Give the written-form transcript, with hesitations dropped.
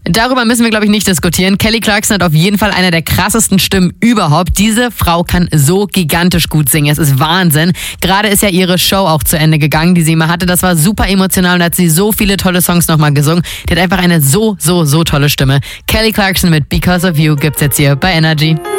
Darüber müssen wir, glaube ich, nicht diskutieren. Kelly Clarkson hat auf jeden Fall eine der krassesten Stimmen überhaupt. Diese Frau kann so gigantisch gut singen. Es ist Wahnsinn. Gerade ist ja ihre Show auch zu Ende gegangen, die sie immer hatte. Das war super emotional und hat sie so viele tolle Songs nochmal gesungen. Die hat einfach eine so tolle Stimme. Kelly Clarkson mit Because of You gibt's jetzt hier bei Energy.